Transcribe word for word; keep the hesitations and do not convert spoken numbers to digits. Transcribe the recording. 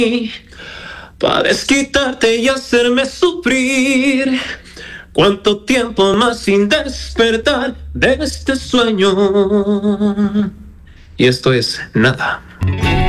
para desquitarte y hacerme sufrir. ¿Cuánto tiempo más sin despertar de este sueño? Y esto es nada.